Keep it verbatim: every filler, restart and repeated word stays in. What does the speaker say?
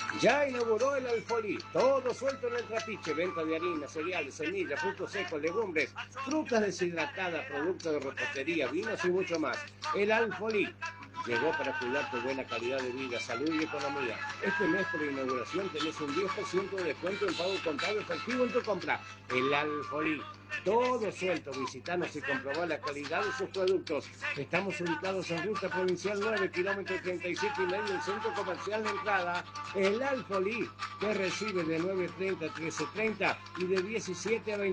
Ya inauguró el Alfolí, todo suelto en el trapiche, venta de harina, cereales, semillas, frutos secos, legumbres, frutas deshidratadas, productos de repostería, vinos y mucho más. El Alfolí llegó para cuidar tu buena calidad de vida, salud y economía. Este mes por inauguración tenés un diez por ciento de descuento en pago contado efectivo en tu compra. El Alfolí, todo suelto. Visitanos y comprobar la calidad de sus productos. Estamos ubicados en Ruta Provincial nueve, kilómetro treinta y siete y medio, el Centro Comercial de Entrada. El Alfolí, que recibe de nueve treinta a trece treinta y de diecisiete a veinte.